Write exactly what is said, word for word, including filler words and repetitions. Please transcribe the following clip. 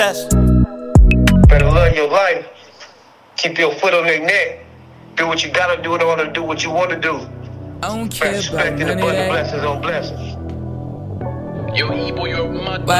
Yes. Better love your life. Keep your foot on their neck. Do what you gotta do in order to do what you want to do. I don't care about Respect and none of abundant that. blessings on blessings. Yo, Ebo, you're mad.